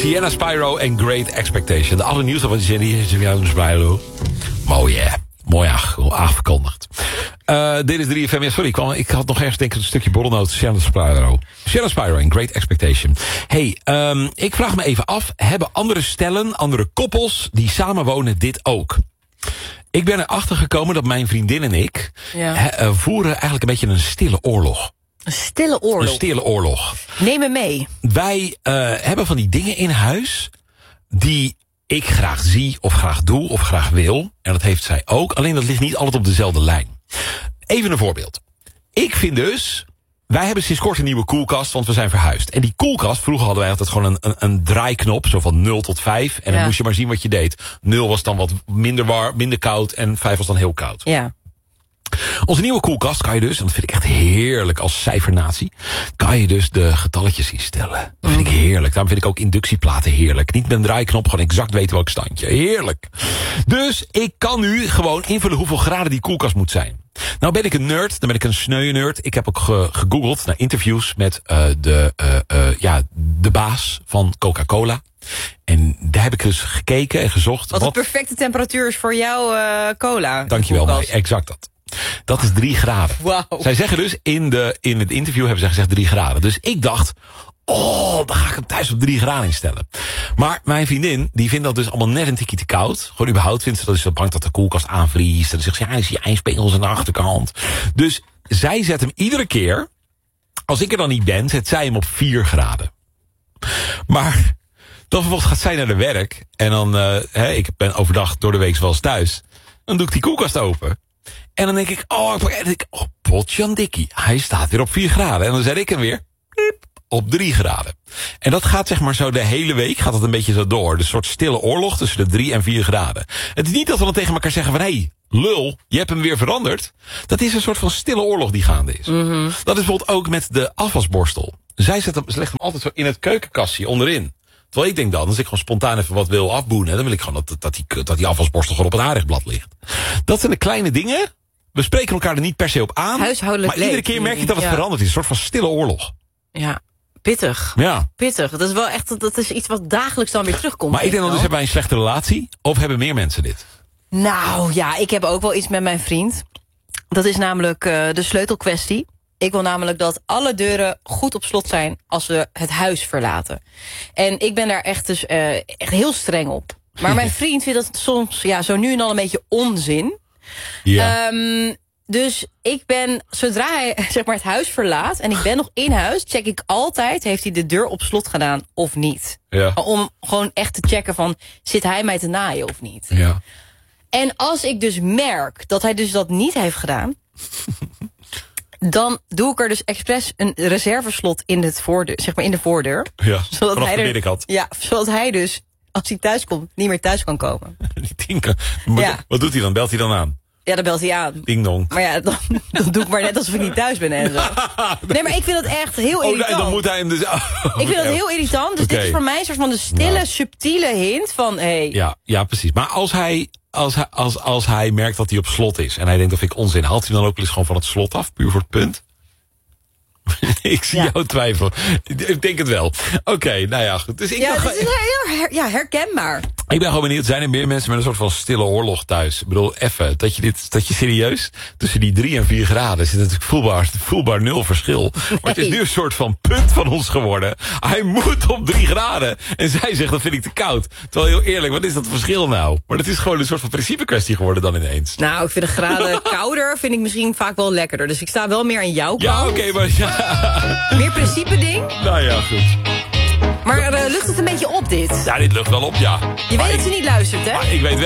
Sienna Spyro en Great Expectation. De allernieuwste van die serie, Sienna Spyro. Mooi, hè? Mooi aangekondigd. Dit is 3FM. Sorry, ik had nog ergens denk ik een stukje borrelnoot. Sienna Spyro en Great Expectation. Hey, ik vraag me even af. Hebben andere stellen, andere koppels die samenwonen dit ook? Ik ben erachter gekomen dat mijn vriendin en ik voeren eigenlijk een beetje een stille oorlog. Een stille oorlog? Een stille oorlog. Neem me mee. Wij hebben van die dingen in huis die ik graag zie of graag doe of graag wil. En dat heeft zij ook. Alleen dat ligt niet altijd op dezelfde lijn. Even een voorbeeld. Ik vind dus... Wij hebben sinds kort een nieuwe koelkast, want we zijn verhuisd. En die koelkast, vroeger hadden wij altijd gewoon een draaiknop, zo van 0 tot 5. En dan moest je maar zien wat je deed. 0 was dan wat minder warm, minder koud en 5 was dan heel koud. Ja. Onze nieuwe koelkast kan je dus, en dat vind ik echt heerlijk als cijfernatie, kan je dus de getalletjes instellen. Dat vind ik heerlijk. Daarom vind ik ook inductieplaten heerlijk. Niet met een draaiknop, gewoon exact weten welk standje. Heerlijk. Dus ik kan nu gewoon invullen hoeveel graden die koelkast moet zijn. Nou ben ik een nerd, dan ben ik een sneuwe nerd. Ik heb ook gegoogeld naar interviews met de baas van Coca-Cola. En daar heb ik dus gekeken en gezocht. Wat de perfecte temperatuur is voor jouw cola. Dankjewel, Mai. Exact dat. Dat is 3 graden. Wow. Zij zeggen dus, in het interview hebben ze gezegd 3 graden. Dus ik dacht, dan ga ik hem thuis op 3 graden instellen. Maar mijn vriendin, die vindt dat dus allemaal net een tikje te koud. Gewoon überhaupt vindt ze dat, is bang dat de koelkast aanvriest. En dan zegt ze, ja, is die ijspegels aan de achterkant. Dus zij zet hem iedere keer, als ik er dan niet ben, zet zij hem op 4 graden. Maar dan vervolgens gaat zij naar de werk. En dan, ik ben overdag door de week wel eens thuis. Dan doe ik die koelkast open. En dan denk ik, potjandikkie, hij staat weer op 4 graden. En dan zet ik hem weer op 3 graden. En dat gaat zeg maar zo de hele week, gaat het een beetje zo door. Dus een soort stille oorlog tussen de 3 en 4 graden. Het is niet dat we dan tegen elkaar zeggen van, hé, lul, je hebt hem weer veranderd. Dat is een soort van stille oorlog die gaande is. Mm-hmm. Dat is bijvoorbeeld ook met de afwasborstel. Ze legt hem altijd zo in het keukenkastje onderin. Terwijl ik denk dan, als ik gewoon spontaan even wat wil afboenen, dan wil ik gewoon dat die afwasborstel gewoon op het aardigblad ligt. Dat zijn de kleine dingen. We spreken elkaar er niet per se op aan. Huishoudelijk maar iedere keer merk je dat het veranderd is. Een soort van stille oorlog. Ja, pittig. Ja. Pittig. Dat is wel echt, dat is iets wat dagelijks dan weer terugkomt. Maar ik denk dan dus, hebben wij een slechte relatie? Of hebben meer mensen dit? Nou ja, ik heb ook wel iets met mijn vriend. Dat is namelijk de sleutelkwestie. Ik wil namelijk dat alle deuren goed op slot zijn als we het huis verlaten. En ik ben daar echt dus echt heel streng op. Maar mijn vriend vindt dat soms zo nu en dan een beetje onzin. Ja. Dus ik ben, zodra hij zeg maar het huis verlaat en ik ben nog in huis, check ik altijd, heeft hij de deur op slot gedaan of niet. Ja. Om gewoon echt te checken van, zit hij mij te naaien of niet. Ja. En als ik dus merk dat hij dus dat niet heeft gedaan, dan doe ik er dus expres een reserveslot in het voordeur, zeg maar in de voordeur. Ja, zodat hij de binnenkant. Ja, zodat hij dus, als hij thuis komt, niet meer thuis kan komen. Wat doet hij dan? Belt hij dan aan? Ja, dan belt hij aan. Ding dong. Maar ja, dan doe ik maar net alsof ik niet thuis ben en zo. Nee, maar ik vind dat echt heel irritant. En dan moet hij hem dus... Ik vind dat heel irritant. Dus dit is voor mij een soort van de stille, subtiele hint van... Hey. Ja, precies. Maar als hij merkt dat hij op slot is en hij denkt, dat vind ik onzin, haalt hij dan ook wel eens gewoon van het slot af, puur voor het punt? Ik zie jou twijfelen. Ik denk het wel. Oké, nou ja, goed. Dus het is heel herkenbaar. Ik ben gewoon benieuwd, zijn er meer mensen met een soort van stille oorlog thuis? Ik bedoel, even, dat je serieus tussen die 3 en 4 graden zit natuurlijk voelbaar 0 verschil. Nee. Maar het is nu een soort van punt van ons geworden. Hij moet op 3 graden. En zij zegt, dat vind ik te koud. Terwijl heel eerlijk, wat is dat verschil nou? Maar dat is gewoon een soort van principe kwestie geworden dan ineens. Nou, ik vind een graden kouder vind ik misschien vaak wel lekkerder. Dus ik sta wel meer aan jouw kant. Ja, oké, maar ja. Meer principe ding. Nou ja, goed. Maar lucht het een beetje op dit? Ja, dit lucht wel op, ja. Je weet dat ze niet luistert, hè? Maar ik weet